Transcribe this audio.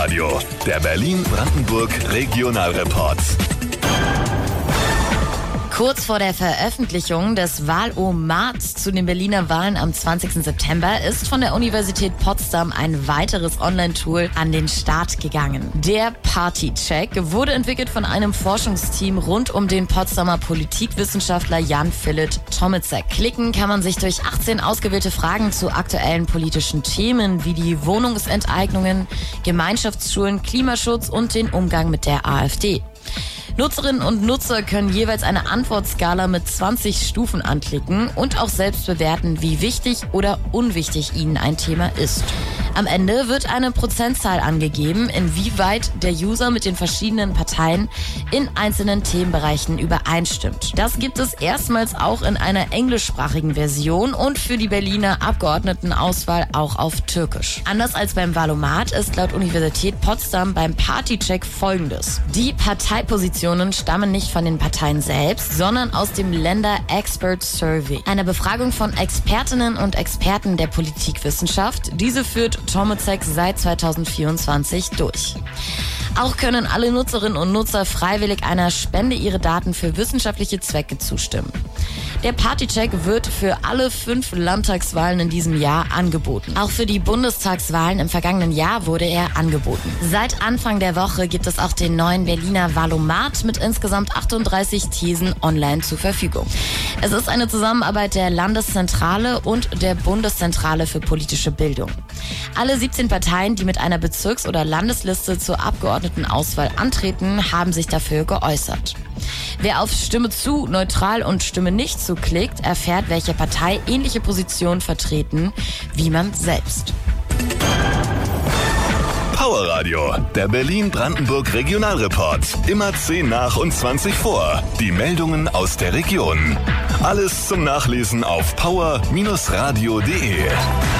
Powerradio, der Berlin-Brandenburg Regionalreport. Kurz vor der Veröffentlichung des Wahlomats zu den Berliner Wahlen am 20. September ist von der Universität Potsdam ein weiteres Online-Tool an den Start gegangen. Der Partycheck wurde entwickelt von einem Forschungsteam rund um den Potsdamer Politikwissenschaftler Jan-Philipp Tomitzek. Klicken kann man sich durch 18 ausgewählte Fragen zu aktuellen politischen Themen wie die Wohnungsenteignungen, Gemeinschaftsschulen, Klimaschutz und den Umgang mit der AfD. Nutzerinnen und Nutzer können jeweils eine Antwortskala mit 20 Stufen anklicken und auch selbst bewerten, wie wichtig oder unwichtig ihnen ein Thema ist. Am Ende wird eine Prozentzahl angegeben, inwieweit der User mit den verschiedenen Parteien in einzelnen Themenbereichen übereinstimmt. Das gibt es erstmals auch in einer englischsprachigen Version und für die Berliner Abgeordnetenauswahl auch auf Türkisch. Anders als beim Wahlomat ist laut Universität Potsdam beim Partycheck Folgendes: Die Parteipositionen stammen nicht von den Parteien selbst, sondern aus dem Länder Expert Survey, einer Befragung von Expertinnen und Experten der Politikwissenschaft. Diese führt Tomitzek seit 2024 durch. Auch können alle Nutzerinnen und Nutzer freiwillig einer Spende ihre Daten für wissenschaftliche Zwecke zustimmen. Der Partycheck wird für alle 5 Landtagswahlen in diesem Jahr angeboten. Auch für die Bundestagswahlen im vergangenen Jahr wurde er angeboten. Seit Anfang der Woche gibt es auch den neuen Berliner Wahlomat mit insgesamt 38 Thesen online zur Verfügung. Es ist eine Zusammenarbeit der Landeszentrale und der Bundeszentrale für politische Bildung. Alle 17 Parteien, die mit einer Bezirks- oder Landesliste zur Abgeordnetenauswahl antreten, haben sich dafür geäußert. Wer auf Stimme zu, neutral und Stimme nicht zu klickt, erfährt, welche Partei ähnliche Positionen vertreten wie man selbst. Powerradio, der Berlin-Brandenburg Regionalreport. Immer 10 nach und 20 vor. Die Meldungen aus der Region. Alles zum Nachlesen auf power-radio.de.